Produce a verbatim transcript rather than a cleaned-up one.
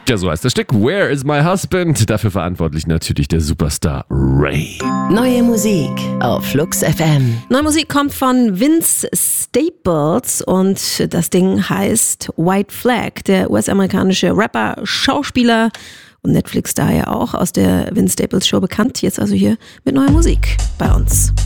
Ja, so heißt das Stück. Where is my husband? Dafür verantwortlich natürlich der Superstar Ray. Neue Musik auf Flux F M. Neue Musik kommt von Vince Staples und das Ding heißt White Flag. Der U S-amerikanische Rapper, Schauspieler und Netflix-Star ja auch, aus der Vince Staples Show bekannt. Jetzt also hier mit neuer Musik bei uns.